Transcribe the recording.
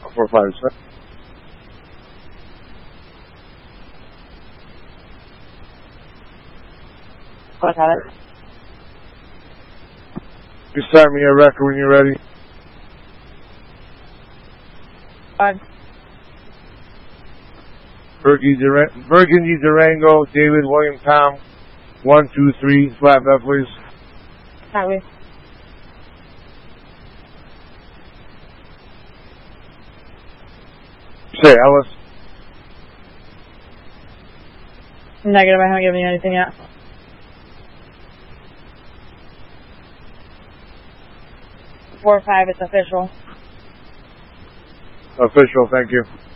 456. What have it? You start me a record when you're ready. Fine. Burgundy Durango, David William Tom, 123, flat F, please. Copy. Say Ellis. Negative, I haven't given you anything yet. 4-5, it's official. Official, thank you.